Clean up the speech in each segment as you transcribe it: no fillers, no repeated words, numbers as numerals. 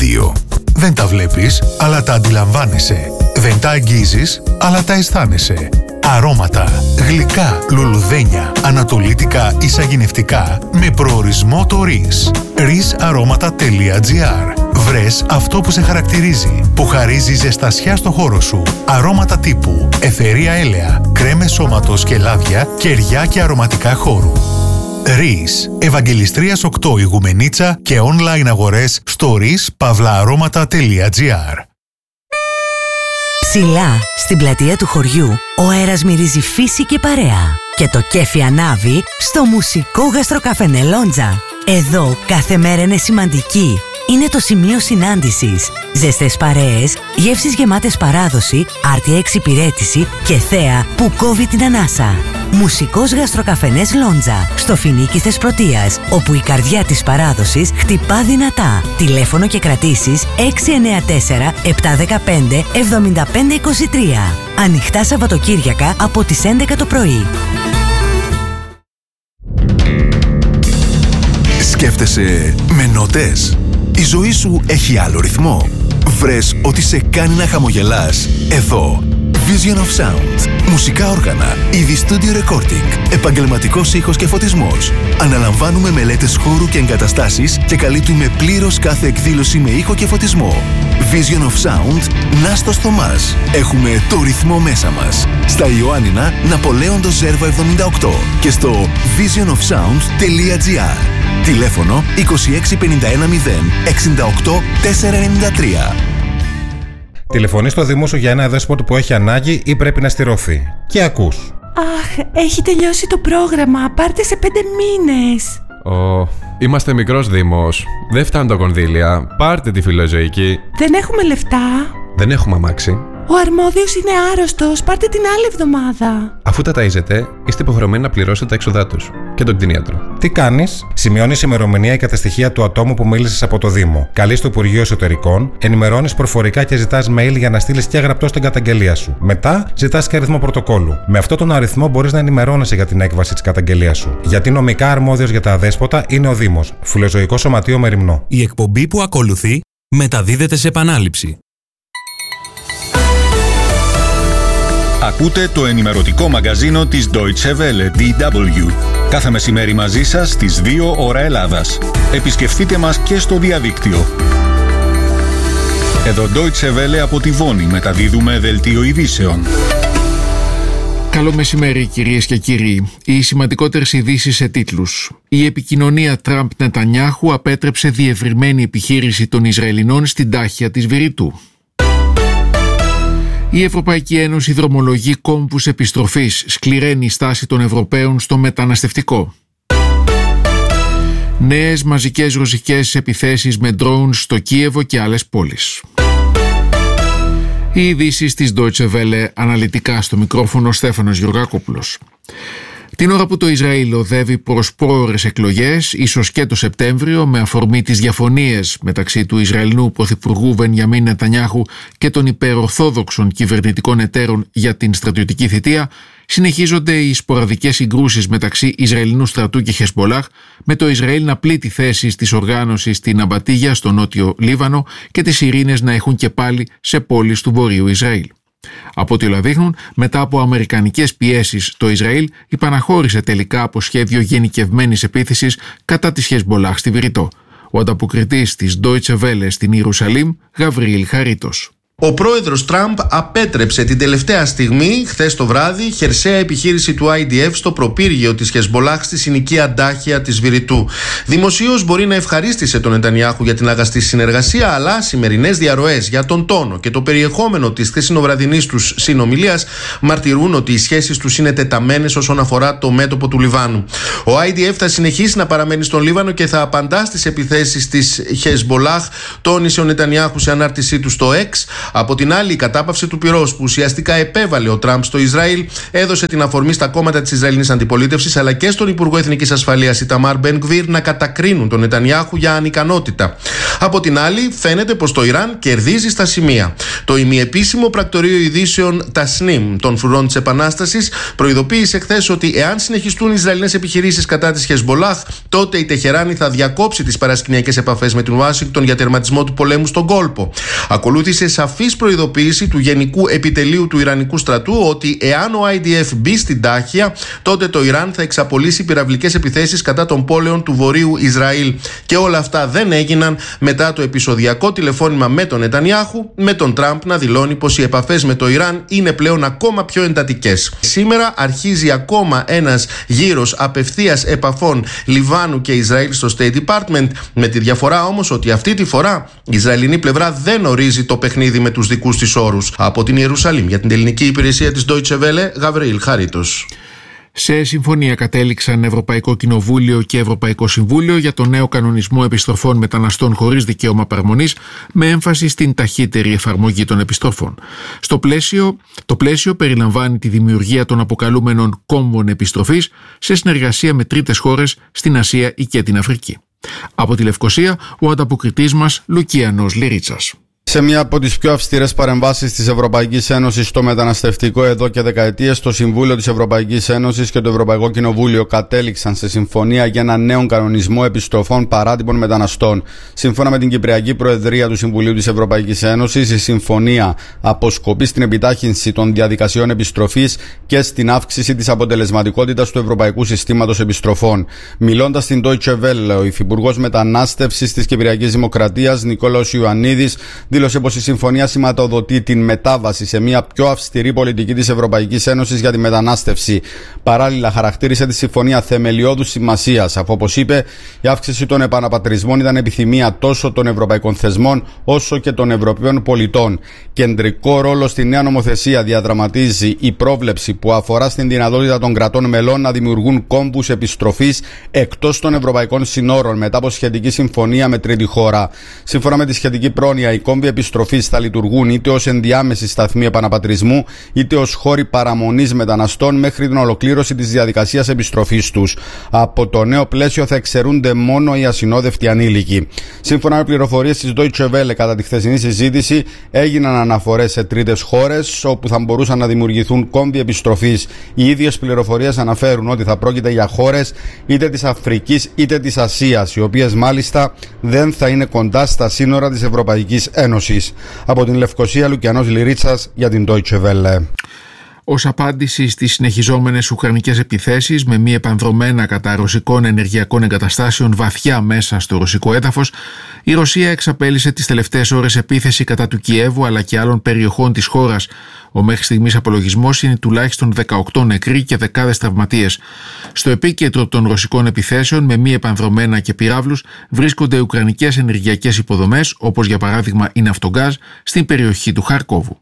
δύο. Δεν τα βλέπεις, αλλά τα αντιλαμβάνεσαι. Δεν τα αγγίζεις, αλλά τα αισθάνεσαι. Αρώματα, γλυκά, λουλουδένια, ανατολίτικα ή σαγηνευτικά με προορισμό το RIS. risaromaτα.gr. Βρες αυτό που σε χαρακτηρίζει, που χαρίζει ζεστασιά στο χώρο σου. Αρώματα τύπου αιθερία έλαια, κρέμες σώματος και λάδια, κεριά και αρωματικά χώρου. RIS. Ευαγγελιστρίας 8 Ηγουμενίτσα και online αγορές στο rispavlaaromaτα.gr. Ψηλά, στην πλατεία του χωριού, ο αέρας μυρίζει φύση και παρέα. Και το κέφι ανάβει στο μουσικό γαστροκαφενέ Λόντζα. Εδώ κάθε μέρα είναι σημαντική. Είναι το σημείο συνάντησης. Ζεστές παρέες, γεύσεις γεμάτες παράδοση, άρτια εξυπηρέτηση και θέα που κόβει την ανάσα. Μουσικός γαστροκαφενές Λόντζα, στο Φινίκι Θεσπρωτείας, όπου η καρδιά της παράδοσης χτυπά δυνατά. Τηλέφωνο και κρατήσεις 694 715 7523. Ανοιχτά Σαββατοκύριακα από τις 11 το πρωί. Σκέφτεσαι με νότες? Η ζωή σου έχει άλλο ρυθμό? Βρες ότι σε κάνει να χαμογελάς? Εδώ Vision of Sound. Μουσικά όργανα, είδη studio recording, επαγγελματικός ήχος και φωτισμός. Αναλαμβάνουμε μελέτες χώρου και εγκαταστάσεις και καλύπτουμε πλήρως κάθε εκδήλωση με ήχο και φωτισμό. Vision of Sound, Νάστος Θωμάς. Έχουμε το ρυθμό μέσα μας. Στα Ιωάννινα, Ναπολέοντος Ζέρβα 78 και στο visionofsound.gr. Τηλέφωνο 26 51 0 68 493. Τηλεφωνείς στο Δήμο σου για ένα δέσποτο που έχει ανάγκη ή πρέπει να στηρωθεί. Και ακούς. Αχ, έχει τελειώσει το πρόγραμμα. Πάρτε σε 5 μήνες. Είμαστε μικρός Δήμος. Δεν φτάνουν τα κονδύλια. Πάρτε τη φιλοζωική. Δεν έχουμε λεφτά. Δεν έχουμε αμάξι. Ο αρμόδιος είναι άρρωστος. Πάρτε την άλλη εβδομάδα. Αφού τα ταΐζετε, είστε υποχρεωμένοι να πληρώσετε τα έξοδά τους και τον κτηνίατρο. Τι κάνεις? Σημειώνεις ημερομηνία και τα στοιχεία του ατόμου που μίλησες από το Δήμο. Καλείς το Υπουργείο Εσωτερικών, ενημερώνεις προφορικά και ζητάς mail για να στείλεις και γραπτό στην καταγγελία σου. Μετά ζητάς και αριθμό πρωτοκόλλου. Με αυτόν τον αριθμό μπορείς να ενημερώνεσαι για την έκβαση της καταγγελίας σου. Γιατί νομικά αρμόδιος για τα αδέσποτα είναι ο Δήμος. Φιλοζωικό Σωματείο Μεριμνό. Η εκπομπή που ακολουθεί μεταδίδεται σε επανάληψη. Ακούτε το ενημερωτικό μαγκαζίνο της Deutsche Welle, DW. Κάθε μεσημέρι μαζί σας στις 2 ώρα Ελλάδας. Επισκεφτείτε μας και στο διαδίκτυο. Εδώ Deutsche Welle από τη Βόνη μεταδίδουμε δελτίο ειδήσεων. Καλό μεσημέρι κυρίες και κύριοι. Οι σημαντικότερες ειδήσεις σε τίτλους. Η επικοινωνία Τραμπ-Νετανιάχου απέτρεψε διευρυμένη επιχείρηση των Ισραηλινών στην τάχεια της Βηρητού. Η Ευρωπαϊκή Ένωση δρομολογεί κόμβους επιστροφής, σκληραίνει η στάση των Ευρωπαίων στο μεταναστευτικό. Νέες μαζικές ρωσικές επιθέσεις με drones στο Κίεβο και άλλες πόλεις. Οι ειδήσεις της Deutsche Welle, αναλυτικά στο μικρόφωνο Στέφανος Γεωργάκοπουλος. Την ώρα που το Ισραήλ οδεύει προς πρόωρες εκλογές, ίσως και το Σεπτέμβριο, με αφορμή τις διαφωνίες μεταξύ του Ισραηλινού Πρωθυπουργού Μπενιαμίν Νετανιάχου και των υπερορθόδοξων κυβερνητικών εταίρων για την στρατιωτική θητεία, συνεχίζονται οι σποραδικές συγκρούσεις μεταξύ Ισραηλινού στρατού και Χεσμπολάχ, με το Ισραήλ να πλήττει θέσεις της οργάνωσης στην Αμπατίγια, στο νότιο Λίβανο, και τις ειρήνες να έχουν και πάλι σε πόλεις του βορείου Ισραήλ. Από ό,τι όλα δείχνουν, μετά από αμερικανικές πιέσεις, το Ισραήλ υπαναχώρησε τελικά από σχέδιο γενικευμένης επίθεσης κατά της Χεσμπολάχ στη Βηρητό. Ο ανταποκριτής της Deutsche Welle στην Ιερουσαλήμ, Γαβριήλ Χαρίτος. Ο πρόεδρος Τραμπ απέτρεψε την τελευταία στιγμή, χθες το βράδυ, χερσαία επιχείρηση του IDF στο προπύργιο της Χεσμπολάχ στη συνοικία Ντάχια της Βηρητού. Δημοσίως μπορεί να ευχαρίστησε τον Νετανιάχου για την αγαστή συνεργασία, αλλά σημερινές διαρροές για τον τόνο και το περιεχόμενο της χθεσινοβραδινής τους συνομιλίας μαρτυρούν ότι οι σχέσεις τους είναι τεταμένες όσον αφορά το μέτωπο του Λιβάνου. Ο IDF θα συνεχίσει να παραμένει στον Λίβανο και θα απαντά στις επιθέσεις της Χεσμπολάχ, τόνισε ο Νετανιάχου σε ανάρτησή του στο X. Από την άλλη, η κατάπαυση του πυρός που ουσιαστικά επέβαλε ο Τραμπ στο Ισραήλ έδωσε την αφορμή στα κόμματα της Ισραηλινής αντιπολίτευσης αλλά και στον Υπουργό Εθνικής Ασφαλείας Ιταμάρ Μπεν Γκβίρ να κατακρίνουν τον Νετανιάχου για ανικανότητα. Από την άλλη, φαίνεται πως το Ιράν κερδίζει στα σημεία. Το ημιεπίσημο πρακτορείο ειδήσεων Τασνίμ των φρουρών της Επανάστασης προειδοποίησε χθες ότι εάν συνεχιστούν οι Ισραηλινές επιχειρήσεις κατά της Χεσμπολάχ, τότε η Τεχεράνη θα διακόψει τις παρασκηνιακές επαφές με την Ουάσιγκτον για τερματισμό του πολέμου στον κόλπο. Ακολούθησε σαφής προειδοποίηση του Γενικού Επιτελείου του Ιρανικού στρατού ότι εάν ο IDF μπει στην Τάχια, τότε το Ιράν θα εξαπολύσει πυραυλικές επιθέσεις κατά των πόλεων του Βορείου Ισραήλ. Και όλα αυτά δεν έγιναν μετά το επεισοδιακό τηλεφώνημα με τον Νετανιάχου, με τον Τραμπ να δηλώνει πως οι επαφές με το Ιράν είναι πλέον ακόμα πιο εντατικές. Σήμερα αρχίζει ακόμα ένας γύρος απευθείας επαφών Λιβάνου και Ισραήλ στο State Department, με τη διαφορά όμως ότι αυτή τη φορά η Ισραηλινή πλευρά δεν ορίζει το παιχνίδι με τους δικούς της όρους. Από την Ιερουσαλήμ για την ελληνική υπηρεσία της Deutsche Welle, Γαβριήλ Χαρίτος. Σε συμφωνία κατέληξαν Ευρωπαϊκό Κοινοβούλιο και Ευρωπαϊκό Συμβούλιο για το νέο κανονισμό επιστροφών μεταναστών χωρίς δικαίωμα παραμονής, με έμφαση στην ταχύτερη εφαρμογή των επιστροφών. Το πλαίσιο περιλαμβάνει τη δημιουργία των αποκαλούμενων κόμβων επιστροφής σε συνεργασία με τρίτες χώρες στην Ασία ή και την Αφρική. Από τη Λευκοσία, ο ανταποκριτής μας Λουκιανός Λυρίτσας. Σε μια από τις πιο αυστηρές παρεμβάσεις της Ευρωπαϊκής Ένωσης στο μεταναστευτικό εδώ και δεκαετίες, το Συμβούλιο της Ευρωπαϊκής Ένωσης και το Ευρωπαϊκό Κοινοβούλιο κατέληξαν σε συμφωνία για έναν νέο κανονισμό επιστροφών παράτυπων μεταναστών. Σύμφωνα με την Κυπριακή Προεδρία του Συμβουλίου της Ευρωπαϊκής Ένωσης, η συμφωνία αποσκοπεί στην επιτάχυνση των διαδικασιών επιστροφής και στην αύξηση της αποτελεσματικότητας του Ευρωπαϊκού Συστήματος Επιστροφών. Μιλώντας στην Deutsche Welle, ο Υφυπουργός Μετανάστευσης της Κυπριακής Δημοκρατίας, Νικόλαος Ιωαννίδης, δήλωσε πως η συμφωνία σηματοδοτεί την μετάβαση σε μια πιο αυστηρή πολιτική της Ευρωπαϊκής Ένωσης για τη μετανάστευση. Παράλληλα, χαρακτήρισε τη συμφωνία θεμελιώδους σημασίας, αφού, όπως είπε, η αύξηση των επαναπατρισμών ήταν επιθυμία τόσο των ευρωπαϊκών θεσμών όσο και των Ευρωπαίων πολιτών. Κεντρικό ρόλο στη νέα νομοθεσία διαδραματίζει η πρόβλεψη που αφορά στην δυνατότητα των κρατών μελών να δημιουργούν κόμβους επιστροφής εκτός των ευρωπαϊκών συνόρων μετά από σχετική συμφωνία με τρίτη χώρα. Σύμφωνα με τη σχετική πρόνοια, οι κόμβοι επιστροφής θα λειτουργούν είτε ως ενδιάμεση σταθμή επαναπατρισμού είτε ως χώροι παραμονής μεταναστών μέχρι την ολοκλήρωση της διαδικασίας επιστροφής τους. Από το νέο πλαίσιο θα εξαιρούνται μόνο οι ασυνόδευτοι ανήλικοι. Σύμφωνα με πληροφορίες της Deutsche Welle, κατά τη χθεσινή συζήτηση έγιναν αναφορές σε τρίτες χώρες όπου θα μπορούσαν να δημιουργηθούν κόμβοι επιστροφής. Οι ίδιες πληροφορίες αναφέρουν ότι θα πρόκειται για χώρες είτε της Αφρικής είτε της Ασίας, οι οποίες μάλιστα δεν θα είναι κοντά στα σύνορα της Ευρωπαϊκής Ένωσης. Από την Λευκοσία, Λουκιανός Λυρίτσας για την Deutsche Welle. Ως απάντηση στις συνεχιζόμενες ουκρανικές επιθέσεις με μη επανδρομένα κατά ρωσικών ενεργειακών εγκαταστάσεων βαθιά μέσα στο ρωσικό έδαφος, η Ρωσία εξαπέλυσε τις τελευταίες ώρες επίθεση κατά του Κιέβου αλλά και άλλων περιοχών της χώρας. Ο μέχρι στιγμής απολογισμός είναι τουλάχιστον 18 νεκροί και δεκάδες τραυματίες. Στο επίκεντρο των ρωσικών επιθέσεων με μη επανδρομένα και πυράβλους βρίσκονται ουκρανικές ενεργειακές υποδομές, όπως για παράδειγμα η Ναυτογκάζ στην περιοχή του Χαρκόβου.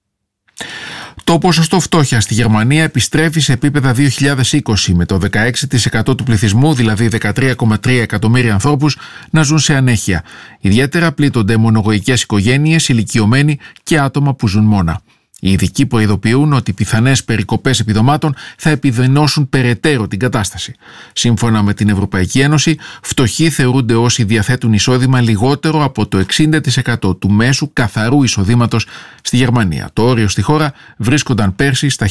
Το ποσοστό φτώχειας στη Γερμανία επιστρέφει σε επίπεδα 2020, με το 16% του πληθυσμού, δηλαδή 13,3 εκατομμύρια ανθρώπους, να ζουν σε ανέχεια. Ιδιαίτερα πλήττονται μονογοικές οικογένειες, ηλικιωμένοι και άτομα που ζουν μόνα. Οι ειδικοί προειδοποιούν ότι πιθανές περικοπές επιδομάτων θα επιδεινώσουν περαιτέρω την κατάσταση. Σύμφωνα με την Ευρωπαϊκή Ένωση, φτωχοί θεωρούνται όσοι διαθέτουν εισόδημα λιγότερο από το 60% του μέσου καθαρού εισοδήματος στη Γερμανία. Το όριο στη χώρα βρίσκονταν πέρσι στα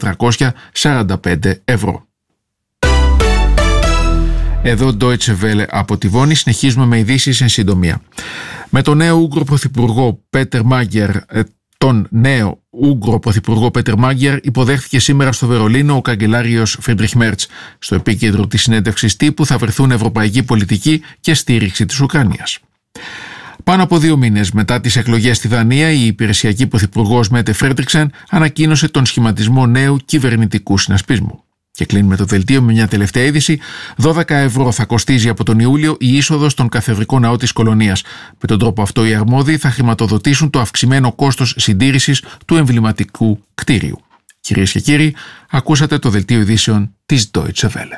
1.445 ευρώ. Εδώ Deutsche Welle από τη Βόνη, συνεχίζουμε με ειδήσεις εν συντομία. Με τον νέο Ούγγρο Πρωθυπουργό Πέτερ Μάγκερ, τον νέο Ούγγρο Πρωθυπουργό Πέτερ Μάγκερ υποδέχθηκε σήμερα στο Βερολίνο ο καγκελάριος Φρίντριχ Μέρτς. Στο επίκεντρο της συνέντευξης τύπου θα βρεθούν ευρωπαϊκή πολιτική και στήριξη της Ουκρανίας. Πάνω από 2 μήνες μετά τις εκλογές στη Δανία, η υπηρεσιακή πρωθυπουργός Μέτε Φρέντριξεν ανακοίνωσε τον σχηματισμό νέου κυβερνητικού συνασπισμού. Και κλείνουμε το δελτίο με μια τελευταία είδηση. 12 ευρώ θα κοστίζει από τον Ιούλιο η είσοδος στον καθεδρικό ναό της Κολωνίας. Με τον τρόπο αυτό οι αρμόδιοι θα χρηματοδοτήσουν το αυξημένο κόστος συντήρησης του εμβληματικού κτίριου. Κυρίες και κύριοι, ακούσατε το δελτίο ειδήσεων της Deutsche Welle.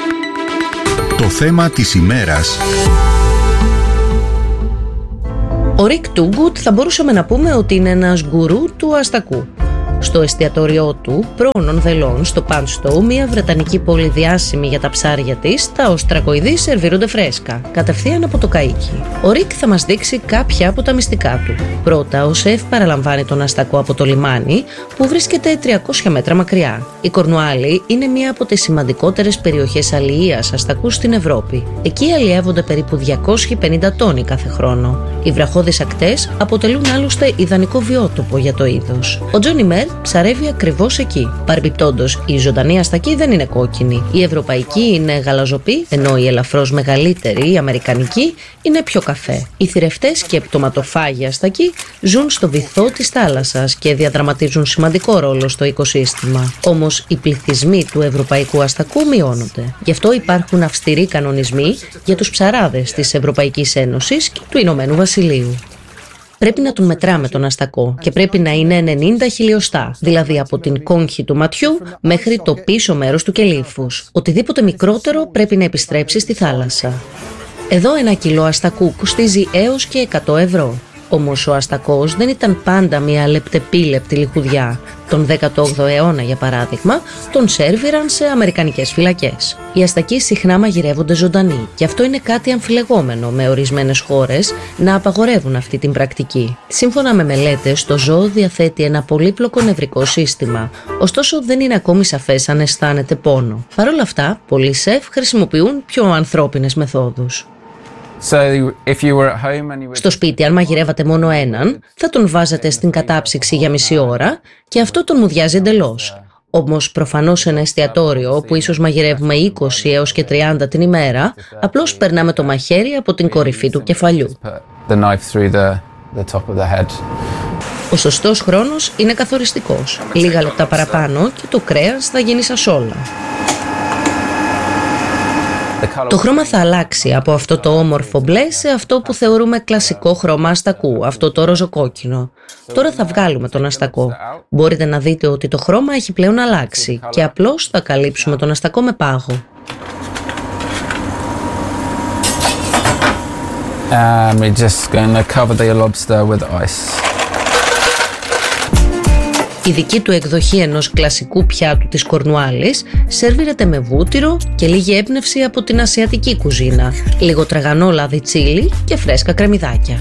Το θέμα της ημέρας Ο Ρικ Τούγκουτ θα μπορούσαμε να πούμε ότι είναι ένας γκουρού του αστακού. Στο εστιατόριό του, Πρόνων Δελών, στο Πάντστοου, μια βρετανική πόλη διάσημη για τα ψάρια της, τα οστρακοειδή σερβίρονται φρέσκα, κατευθείαν από το καΐκι. Ο Ρικ θα μας δείξει κάποια από τα μυστικά του. Πρώτα, ο σεφ παραλαμβάνει τον αστακό από το λιμάνι, που βρίσκεται 300 μέτρα μακριά. Η Κορνουάλη είναι μια από τις σημαντικότερες περιοχές αλλιείας αστακού στην Ευρώπη. Εκεί αλλιεύονται περίπου 250 τόνοι κάθε χρόνο. Οι βραχώδεις ακτές αποτελούν άλλωστε ιδανικό βιότοπο για το είδος. Ο Τζόνι Μέρ ψαρεύει ακριβώς εκεί. Παρεμπιπτόντως, η ζωντανή αστακή δεν είναι κόκκινη. Η ευρωπαϊκή είναι γαλαζοπή, ενώ η ελαφρώς μεγαλύτερη, η αμερικανική, είναι πιο καφέ. Οι θηρευτές και πτωματοφάγοι αστακοί ζουν στο βυθό της θάλασσας και διαδραματίζουν σημαντικό ρόλο στο οικοσύστημα. Όμως, οι πληθυσμοί του ευρωπαϊκού αστακού μειώνονται. Γι' αυτό υπάρχουν αυστηροί κανονισμοί για τους ψαράδες της Ευρωπαϊκής Ένωσης και του Ηνωμένου Βασιλείου. Πρέπει να τον μετράμε τον αστακό και πρέπει να είναι 90 χιλιοστά, δηλαδή από την κόγχη του ματιού μέχρι το πίσω μέρος του κελύφους. Οτιδήποτε μικρότερο πρέπει να επιστρέψει στη θάλασσα. Εδώ 1 κιλό αστακού κοστίζει έως και 100 ευρώ. Όμως ο αστακός δεν ήταν πάντα μια λεπτεπίλεπτη λιχουδιά. Τον 18ο αιώνα, για παράδειγμα, τον σέρβιραν σε αμερικανικές φυλακές. Οι αστακοί συχνά μαγειρεύονται ζωντανοί και αυτό είναι κάτι αμφιλεγόμενο, με ορισμένες χώρες να απαγορεύουν αυτή την πρακτική. Σύμφωνα με μελέτες, το ζώο διαθέτει ένα πολύπλοκο νευρικό σύστημα, ωστόσο δεν είναι ακόμη σαφές αν αισθάνεται πόνο. Παρ' όλα αυτά, πολλοί σεφ χρησιμοποιούν πιο ανθρώπινες μεθόδους. Στο σπίτι, αν μαγειρεύατε μόνο έναν, θα τον βάζατε στην κατάψυξη για μισή ώρα και αυτό τον μουδιάζει εντελώς. Όμως προφανώς σε ένα εστιατόριο όπου ίσως μαγειρεύουμε 20 έως και 30 την ημέρα, απλώς περνάμε το μαχαίρι από την κορυφή του κεφαλιού. Ο σωστός χρόνος είναι καθοριστικός. Λίγα λεπτά παραπάνω και το κρέας θα γίνει σασόλα. Το χρώμα θα αλλάξει από αυτό το όμορφο μπλε σε αυτό που θεωρούμε κλασικό χρώμα αστακού, αυτό το ροζοκόκκινο. Τώρα θα βγάλουμε τον αστακό. Μπορείτε να δείτε ότι το χρώμα έχει πλέον αλλάξει και απλώς θα καλύψουμε τον αστακό με πάγο. We're just going to cover the lobster with ice. Η δική του εκδοχή ενός κλασικού πιάτου της Κορνουάλης σερβίρεται με βούτυρο και λίγη έμπνευση από την ασιατική κουζίνα, λίγο τραγανό λάδι τσίλι και φρέσκα κρεμμυδάκια.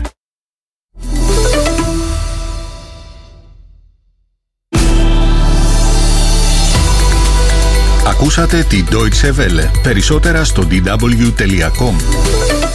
Ακούσατε τη Deutsche Welle. Περισσότερα στο dw.com.